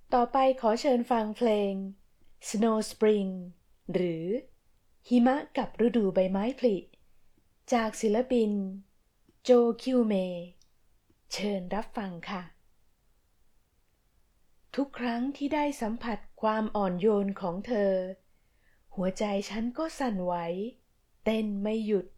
ต่อไปขอเชิญฟังเพลง Snow Spring หรือหิมะกับฤดูใบไม้ผลิจากศิลปินโจคิวเมเชิญรับฟังค่ะทุกครั้งที่ได้สัมผัสความอ่อนโยนของเธอหัวใจฉันก็สั่นไหวเต้นไม่หยุด